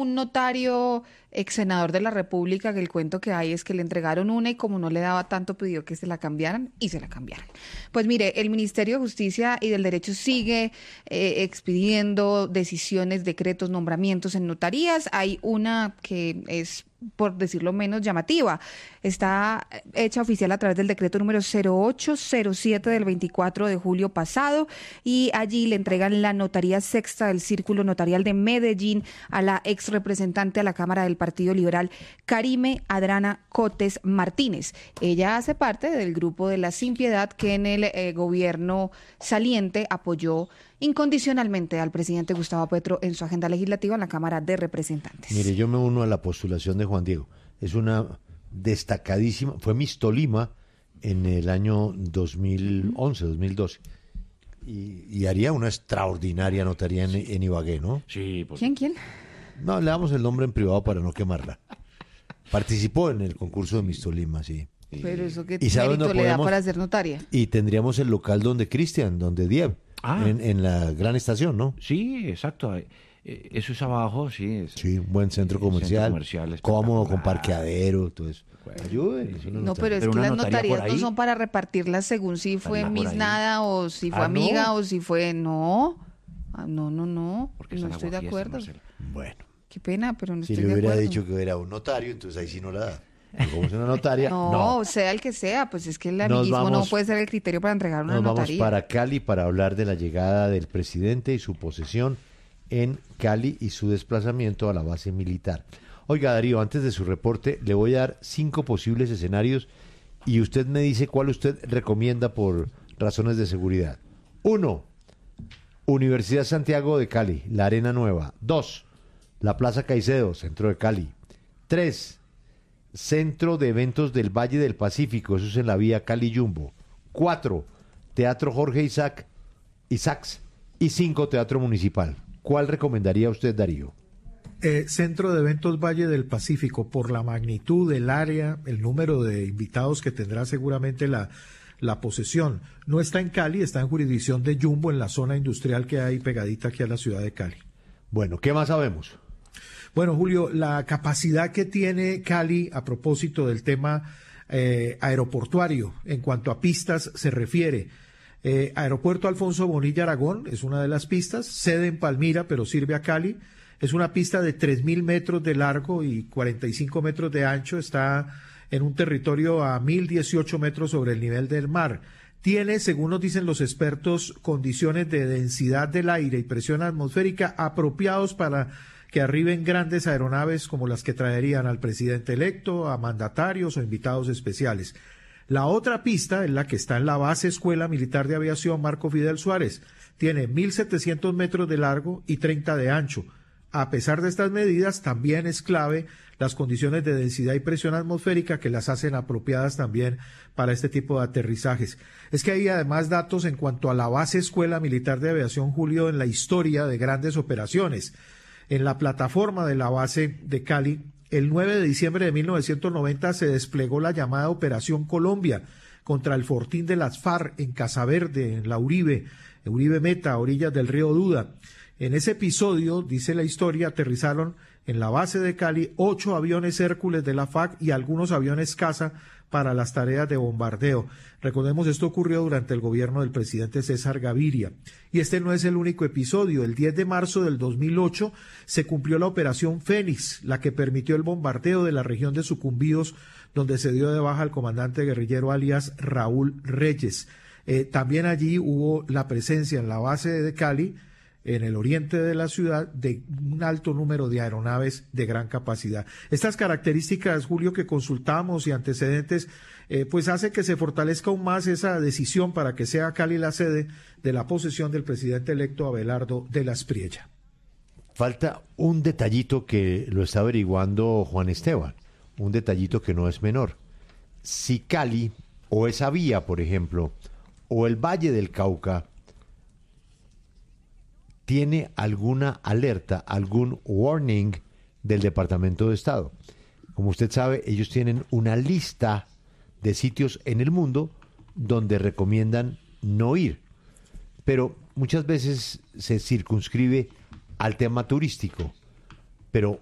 un notario ex senador de la República que el cuento que hay es que le entregaron una y como no le daba tanto pidió que se la cambiaran y se la cambiaron. Pues mire, el Ministerio de Justicia y del Derecho sigue expidiendo decisiones, decretos, nombramientos en notarías. Hay una que es, por decirlo menos, llamativa. Está hecha oficial a través del decreto número 0807 del 24 de julio pasado y allí le entregan la notaría sexta del Círculo Notarial de Medellín a la ex representante a la Cámara del Partido Liberal, Karime Adrana Cotes Martínez. Ella hace parte del grupo de la Sin Piedad que en el gobierno saliente apoyó incondicionalmente al presidente Gustavo Petro en su agenda legislativa en la Cámara de Representantes. Mire, yo me uno a la postulación de Juan Diego. Es una destacadísima, fue Miss Tolima en el año 2011, 2012. Y haría una extraordinaria notaría en Ibagué, ¿no? Sí, ¿Quién? No, le damos el nombre en privado para no quemarla. Participó en el concurso de Miss Tolima, sí. Pero eso qué ¿Y sabe mérito dónde le da podemos? para ser notaria. Y tendríamos el local donde Cristian, donde Diev, en la gran estación, ¿no? Sí, exacto. Eso es abajo, sí. Sí, un buen centro comercial, cómodo, con parqueadero, todo eso. Ayuden. No, pero es que las notarías no son para repartirlas según si fue Miss Nada o si fue amiga ¿no? o si fue... No, no estoy de acuerdo. Bueno. Qué pena, pero no Si estoy le de hubiera acuerdo. dicho que era un notario, entonces ahí sí no la da. Pero como es una notaria, No, sea el que sea, pues es que el Nos amiguismo no vamos- puede ser el criterio para entregar una Nos vamos notaría. para Cali para hablar de la llegada del presidente y su posesión en Cali y su desplazamiento a la base militar. Oiga, Darío, antes de su reporte, le voy a dar 5 posibles escenarios y usted me dice cuál usted recomienda por razones de seguridad. 1. Universidad Santiago de Cali, la Arena Nueva. 2. La Plaza Caicedo, centro de Cali. 3. Centro de Eventos del Valle del Pacífico, eso es en la vía Cali-Jumbo. 4. Teatro Jorge Isaacs. Y 5. Teatro Municipal. ¿Cuál recomendaría usted, Darío? Centro de Eventos Valle del Pacífico, por la magnitud del área, el número de invitados que tendrá seguramente la posesión. No está en Cali, está en jurisdicción de Jumbo, en la zona industrial que hay pegadita aquí a la ciudad de Cali. Bueno, ¿qué más sabemos? Bueno, Julio, la capacidad que tiene Cali a propósito del tema aeroportuario, en cuanto a pistas se refiere. Aeropuerto Alfonso Bonilla Aragón es una de las pistas, sede en Palmira, pero sirve a Cali. Es una pista de 3.000 metros de largo y 45 metros de ancho. Está en un territorio a 1.018 metros sobre el nivel del mar. Tiene, según nos dicen los expertos, condiciones de densidad del aire y presión atmosférica apropiados para que arriben grandes aeronaves como las que traerían al presidente electo, a mandatarios o invitados especiales. La otra pista es la que está en la base Escuela Militar de Aviación Marco Fidel Suárez. Tiene 1.700 metros de largo y 30 de ancho. A pesar de estas medidas, también es clave las condiciones de densidad y presión atmosférica que las hacen apropiadas también para este tipo de aterrizajes. Es que hay además datos en cuanto a la base Escuela Militar de Aviación, Julio, en la historia de grandes operaciones. En la plataforma de la base de Cali, el 9 de diciembre de 1990 se desplegó la llamada Operación Colombia contra el fortín de las FARC en Casaverde, en la Uribe Meta, a orillas del río Duda. En ese episodio, dice la historia, aterrizaron en la base de Cali 8 aviones Hércules de la FAC y algunos aviones caza para las tareas de bombardeo. Recordemos, esto ocurrió durante el gobierno del presidente César Gaviria. Y este no es el único episodio. El 10 de marzo del 2008 se cumplió la Operación Fénix, la que permitió el bombardeo de la región de Sucumbíos, donde se dio de baja al comandante guerrillero alias Raúl Reyes. También allí hubo la presencia en la base de Cali, en el oriente de la ciudad, de un alto número de aeronaves de gran capacidad. Estas características, Julio, que consultamos y antecedentes, pues hace que se fortalezca aún más esa decisión para que sea Cali la sede de la posesión del presidente electo Abelardo de la Espriella. Falta un detallito que lo está averiguando Juan Esteban, un detallito que no es menor. Si Cali, o esa vía, por ejemplo, o el Valle del Cauca, tiene alguna alerta, algún warning del Departamento de Estado. Como usted sabe, ellos tienen una lista de sitios en el mundo donde recomiendan no ir, pero muchas veces se circunscribe al tema turístico, pero